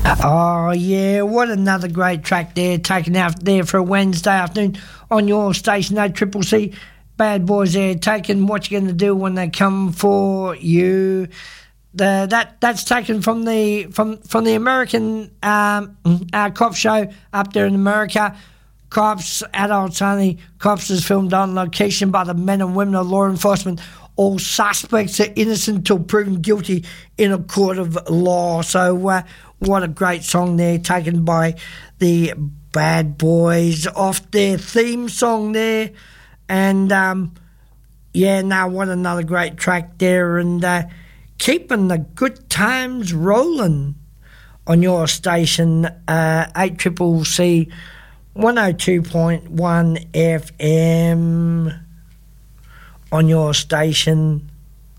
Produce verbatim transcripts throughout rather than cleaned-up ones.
Oh, yeah, what another great track there, taken out there for a Wednesday afternoon on your station, A C C C. Bad Boys there, taking What You Gonna Do When They Come For You. The, that that's taken from the from from the American um, uh, cop show up there in America. Cops, adults only. Cops is filmed on location by the men and women of law enforcement. All suspects are innocent till proven guilty in a court of law. So uh, what a great song there, taken by the Bad Boys off their theme song there. And um, yeah, now what another great track there. And uh, keeping the good times rolling on your station, uh, A C C C one oh two point one F M on your station.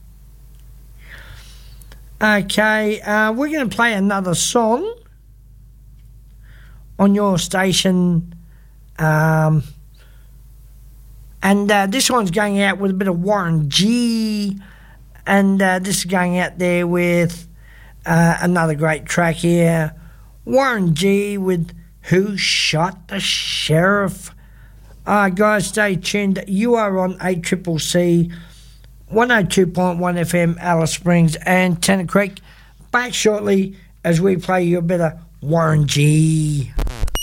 Okay, uh, we're going to play another song on your station. Um, and uh, this one's going out with a bit of Warren G. And uh, this is going out there with uh, another great track here. Warren G with Who Shot the Sheriff? Uh, guys, stay tuned. You are on A C C C one oh two point one F M, Alice Springs and Tennant Creek. Back shortly as we play you a bit of Warren G.